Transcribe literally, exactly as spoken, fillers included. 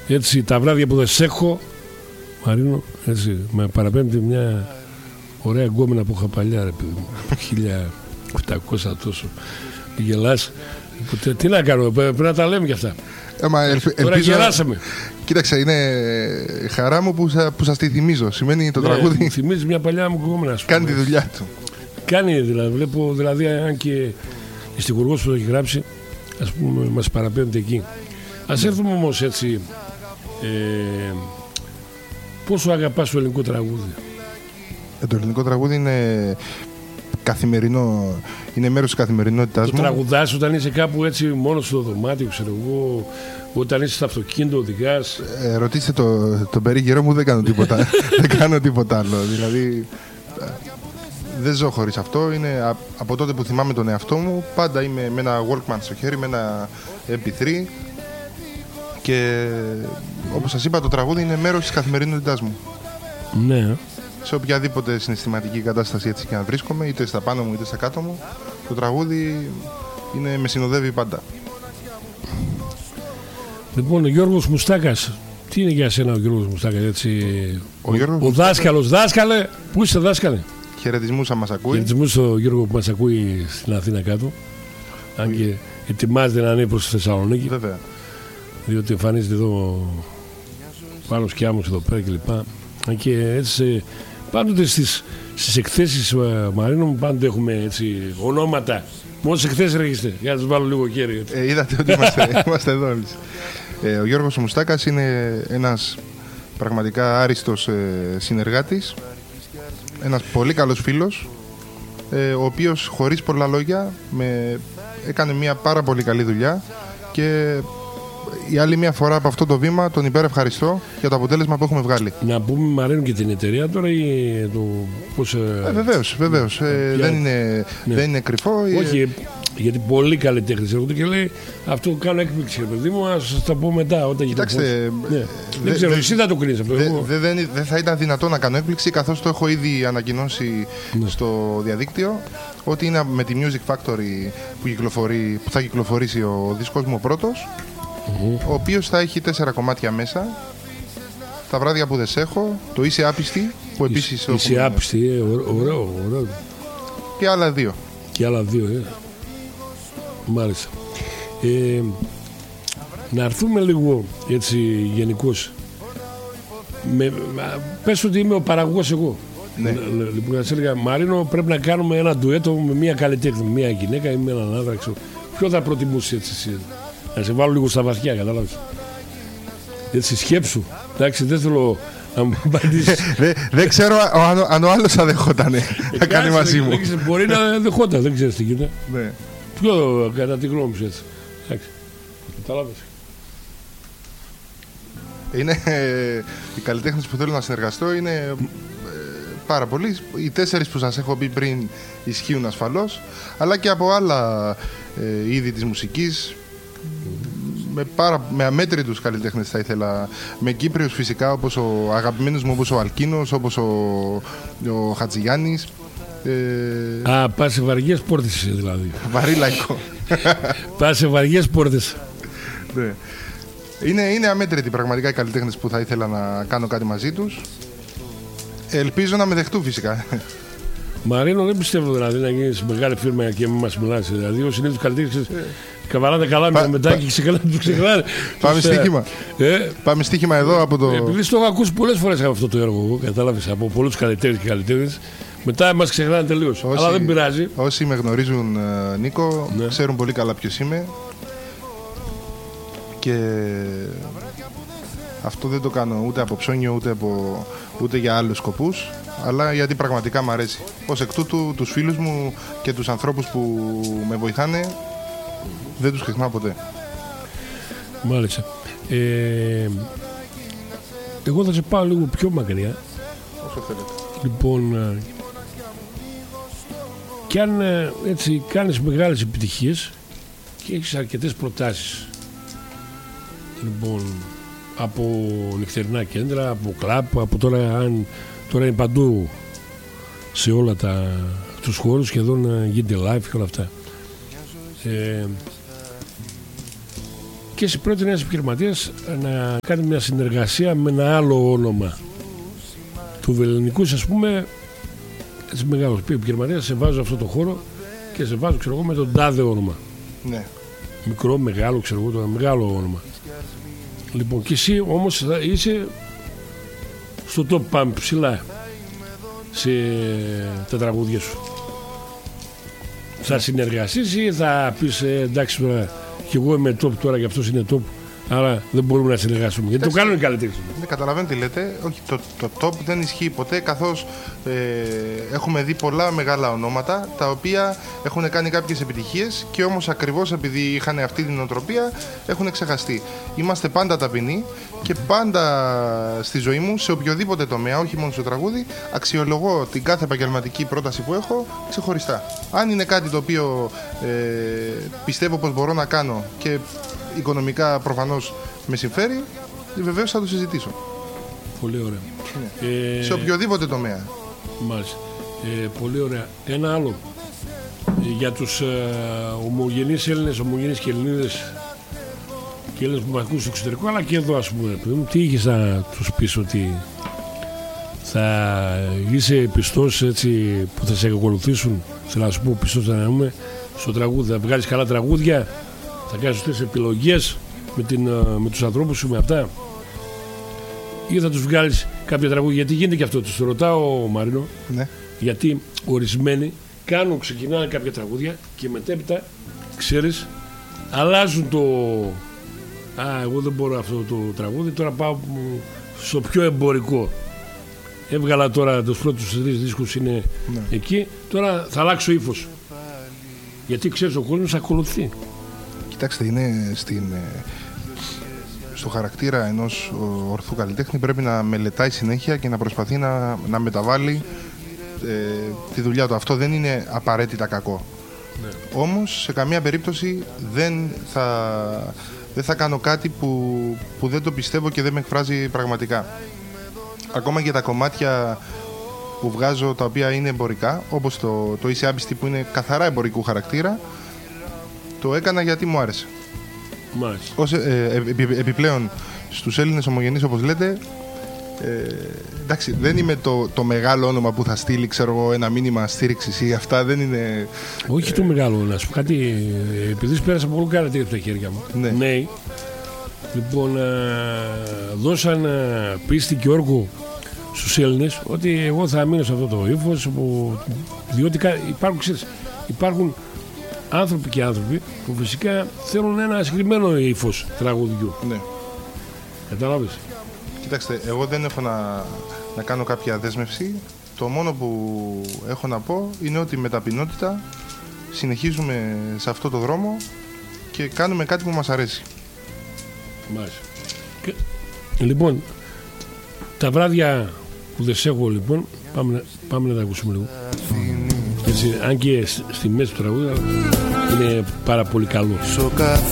έτσι τα βράδια που δεν σ' έχω, Μαρίνο, έτσι, με παραπέμπτει μια ωραία γκόμενα που είχα παλιά, ρε παιδί μου, χίλια οκτακόσια τόσο, γελάς. Τι να κάνω, πρέπει να τα λέμε κι αυτά. Ε, μα, ελπι, Τώρα ελπίζω... γελάσαμε. Κοίταξε, είναι χαρά μου που, σα, που σας τη θυμίζω. Σημαίνει το ναι, τραγούδι. Θυμίζει μια παλιά μου γκόμενα. Κάνει τη δουλειά του. Κάνει δηλαδή, βλέπω δηλαδή, αν και η στιχουργός που το έχει γράψει, ας πούμε, μας παραπέμπει εκεί. Ας έρθουμε όμως έτσι, ε, πόσο αγαπάς το ελληνικό τραγούδι? Ε, το ελληνικό τραγούδι είναι καθημερινό, είναι μέρος της καθημερινότητάς μου. Το τραγουδάς όταν είσαι κάπου έτσι μόνος στο δωμάτιο, ξέρω εγώ, όταν είσαι στο αυτοκίνητο, οδηγάς? Ε, ρωτήστε το, τον περίγυρό μου, δεν κάνω τίποτα, δεν κάνω τίποτα άλλο. Δηλαδή, δεν ζω χωρίς αυτό. Είναι από τότε που θυμάμαι τον εαυτό μου, πάντα είμαι με ένα Walkman στο χέρι, με ένα εμ πι θρι και όπως σας είπα, το τραγούδι είναι μέρος της καθημερινότητάς μου. Ναι. Σε οποιαδήποτε συναισθηματική κατάσταση έτσι και να βρίσκομαι, είτε στα πάνω μου είτε στα κάτω μου, το τραγούδι είναι, με συνοδεύει πάντα. Λοιπόν, ο Γιώργος Μουστάκας, τι είναι για σένα ο Γιώργος Μουστάκας, έτσι? Ο, Γιώργος ο δάσκαλος, δάσκαλε, πού είσαι δάσκαλε? Χαιρετισμούς αν μας ακούει. Χαιρετισμούς στο Γιώργο που μας ακούει στην Αθήνα κάτω. Αν oui. και ετοιμάζεται να ανέβει προς τη Θεσσαλονίκη. Βέβαια. Διότι εμφανίζεται εδώ πάνω σκιάμους εδώ πέρα κλπ. Αν και έτσι πάντοτε στις, στις εκθέσεις, Μαρίνο μου, πάντοτε έχουμε έτσι ονόματα. Μόλις εκθέσεις έρχεστε, για να τους βάλω λίγο χέρι. Ε, είδατε ότι είμαστε, είμαστε εδώ εμείς. Ε, ο Γιώργος Μουστάκας είναι ένας πραγματικά άριστος ε, συνεργάτης. Ένας πολύ καλός φίλος, ε, ο οποίος χωρίς πολλά λόγια με έκανε μια πάρα πολύ καλή δουλειά και η άλλη μια φορά από αυτό το βήμα τον υπερευχαριστώ για το αποτέλεσμα που έχουμε βγάλει. Να πούμε Μαρίνο και την εταιρεία τώρα ή το πώς... Ε, βεβαίως, βεβαίως. Ε, δεν, είναι, ναι. δεν είναι κρυφό. Όχι, ε... γιατί πολλοί καλλιτέχνες έρχονται και λέει αυτό κάνω έκπληξη, παιδί μου, ας σας τα πω μετά όταν Κοιτάξτε, ναι. δε, δεν ξέρω, δε, εσύ θα το κρίνεις αυτό. Δεν δε, δε, δε θα ήταν δυνατό να κάνω έκπληξη, καθώς το έχω ήδη ανακοινώσει ναι. στο διαδίκτυο, ότι είναι με τη Music Factory που, κυκλοφορεί, που θα κυκλοφορήσει ο δίσκος μου ο πρώτος, mm-hmm. ο οποίος θα έχει τέσσερα κομμάτια μέσα. Τα βράδια που δεν σε έχω, το Είσαι Άπιστη, που επίσης Είσαι Άπιστη, ε, ωραίο, ωραίο. Και άλλα δύο. Και άλλα δύο, ε. Μάλιστα. Ε, να έρθουμε λίγο έτσι γενικώς. Με, πες ότι είμαι ο παραγωγός εγώ. Ναι. Λοιπόν, να σε έλεγα, Μαρίνο, πρέπει να κάνουμε ένα ντουέτο με μια καλλιτέχνη, με μια γυναίκα ή με έναν άντρα. Ξέρω. Ποιο θα προτιμούσε έτσι εσύ? Να σε βάλω λίγο στα βαθιά, κατάλαβες? Έτσι σκέψου. Εντάξει, δεν θέλω να μου απαντήσεις. Δεν δε ξέρω αν, αν ο άλλος θα δεχόταν να κάνει μαζί μου. Δεν, μπορεί να δεχόταν, δεν ξέρεις τι γίνεται. Ναι. Ποιο κατά τη γνώμη σου έτσι? Εντάξει. Κατάλαβες. Είναι οι καλλιτέχνες που θέλω να συνεργαστώ είναι ε, πάρα πολλοί. Οι τέσσερις που σας έχω πει πριν ισχύουν ασφαλώς, αλλά και από άλλα ε, είδη της μουσικής. Με, πάρα, με αμέτρητους καλλιτέχνες θα ήθελα. Με Κύπριους φυσικά, όπως ο αγαπημένος μου, όπως ο Αλκίνος, όπως ο, ο Χατζηγιάννης. Ε... Α, πας σε βαριές πόρτες δηλαδή. Βαρύ λαϊκό. Πας σε βαριές πόρτες. Ναι. Είναι, είναι αμέτρητοι πραγματικά οι καλλιτέχνες που θα ήθελα να κάνω κάτι μαζί τους. Ελπίζω να με δεχτούν φυσικά. Μαρίνο, δεν πιστεύω δηλαδή να γίνεις μεγάλη φίρμα και μην μας μιλάς. Δηλαδή, ο συνήθως καλλιτέχνες καβαλάνε καλά με μετά και ξεκαλάνε, του ξεχνάνε. Πάμε στοίχημα. Ε, Πάμε στοίχημα εδώ από το. Επειδή το έχω ακούσει πολλές φορές από αυτό το έργο, κατάλαβες, από πολλούς καλλιτέχνες και καλλιτέχνες. Μετά μας ξεχνάνε τελείως. Αλλά δεν πειράζει. Όσοι με γνωρίζουν, Νίκο, ναι. ξέρουν πολύ καλά ποιος είμαι. Και αυτό δεν το κάνω ούτε από ψώνιο ούτε, από, ούτε για άλλους σκοπούς, αλλά γιατί πραγματικά μου αρέσει. Ως εκ τούτου τους φίλους μου και τους ανθρώπους που με βοηθάνε δεν τους ξεχνάω ποτέ. Μάλιστα. Ε, εγώ θα σε πάω λίγο πιο μακριά. Όσο θέλετε. Λοιπόν, και αν έτσι κάνεις μεγάλες επιτυχίες και έχεις αρκετές προτάσεις, λοιπόν, από νυχτερινά κέντρα, από κλαμπ, από τώρα, αν τώρα είναι παντού σε όλα τα, τους χώρους σχεδόν γίνεται live και όλα αυτά. Ε, και και εσύ πρότεινε ένας επιχειρηματίας να κάνει μια συνεργασία με ένα άλλο όνομα του βελληνικούς, ας πούμε, έτσι μεγάλος επιχειρηματίας, σε βάζω αυτό το χώρο και σε βάζω, ξέρω εγώ, με τον τάδε όνομα. Ναι. Μικρό, μεγάλο, ξέρω εγώ, το μεγάλο όνομα. Λοιπόν, και εσύ όμως θα είσαι στο top pump ψηλά σε τα τραγούδια σου. Θα συνεργαστείς ή θα πεις ε, εντάξει τώρα και εγώ είμαι top τώρα και αυτός είναι top, άρα δεν μπορούμε να συνεργαστούμε? Γιατί το κάνουν οι καλλιτέχνες. Ναι, καταλαβαίνω τι λέτε. Όχι, το, το top δεν ισχύει ποτέ, καθώς ε, έχουμε δει πολλά μεγάλα ονόματα τα οποία έχουν κάνει κάποιες επιτυχίες και όμως ακριβώς επειδή είχαν αυτή την νοοτροπία έχουν ξεχαστεί. Είμαστε πάντα ταπεινοί και πάντα στη ζωή μου, σε οποιοδήποτε τομέα, όχι μόνο στο τραγούδι, αξιολογώ την κάθε επαγγελματική πρόταση που έχω ξεχωριστά. Αν είναι κάτι το οποίο ε, πιστεύω πως μπορώ να κάνω και οικονομικά προφανώς με συμφέρει, βεβαίως θα το συζητήσω. Πολύ ωραία. Ναι. Ε, σε οποιοδήποτε τομέα. Μάλιστα. Ε, πολύ ωραία. Ένα άλλο. Ε, για τους ε, ομογενείς Έλληνες, ομογενείς και Ελληνίδες και Έλληνες που με ακούν στο εξωτερικό, αλλά και εδώ, ας πούμε, τι είχες να τους πεις ότι θα είσαι πιστός, έτσι, που θα σε ακολουθήσουν? Θέλω να σου πω πιστός να είμαι στο τραγούδι, θα βγάλεις καλά τραγούδια, θα κάνεις σωστές επιλογές με, την, με τους ανθρώπους σου, με αυτά, ή θα τους βγάλεις κάποια τραγούδια? Γιατί γίνεται και αυτό, τους το ρωτάω, Μαρίνο. Ναι. Γιατί ορισμένοι κάνουν, ξεκινάνε κάποια τραγούδια και μετέπειτα, ξέρεις, αλλάζουν το «Α, εγώ δεν μπορώ αυτό το τραγούδι, τώρα πάω στο πιο εμπορικό. Έβγαλα τώρα τους πρώτους τρεις δίσκους, είναι ναι. εκεί, τώρα θα αλλάξω ύφος». Γιατί ξέρεις, ο κόσμος ακολουθεί. Κοιτάξτε, είναι στην, στο χαρακτήρα ενός ορθού καλλιτέχνη, πρέπει να μελετάει συνέχεια και να προσπαθεί να, να μεταβάλει ε, τη δουλειά του. Αυτό δεν είναι απαραίτητα κακό. Ναι. Όμως σε καμία περίπτωση δεν θα, δεν θα κάνω κάτι που, που δεν το πιστεύω και δεν με εκφράζει πραγματικά. Ακόμα και τα κομμάτια που βγάζω, τα οποία είναι εμπορικά, όπως το, το Είσαι Άμπιστη, που είναι καθαρά εμπορικού χαρακτήρα, το έκανα γιατί μου άρεσε. Μάλιστα. Ως, ε, ε, επι, επιπλέον στους Έλληνες ομογενείς, όπως λέτε, ε, εντάξει, δεν είμαι το, το μεγάλο όνομα που θα στείλει, ξέρω εγώ, ένα μήνυμα στήριξης ή αυτά, δεν είναι... Όχι ε, το μεγάλο, να σου πω κάτι, επειδή πέρασα πολύ καλά από τα χέρια μου. Ναι. Ναι. Λοιπόν, α, δώσαν α, πίστη και όρκο στους Έλληνες ότι εγώ θα μείνω σε αυτό το ύφος, διότι υπάρχουν, ξέρεις, υπάρχουν άνθρωποι και άνθρωποι που φυσικά θέλουν ένα συγκεκριμένο ύφος τραγουδιού. Ναι. Καταλάβεις. Κοιτάξτε, εγώ δεν έχω να, να κάνω κάποια δέσμευση. Το μόνο που έχω να πω είναι ότι με ταπεινότητα συνεχίζουμε σε αυτό το δρόμο και κάνουμε κάτι που μας αρέσει. Μάλιστα. Και, λοιπόν, τα βράδια που δεν σε έχω, λοιπόν, πάμε, πάμε να τα ακούσουμε λίγο. Έτσι, αν και στη μέση του τραγούδι είναι πάρα πολύ καλό.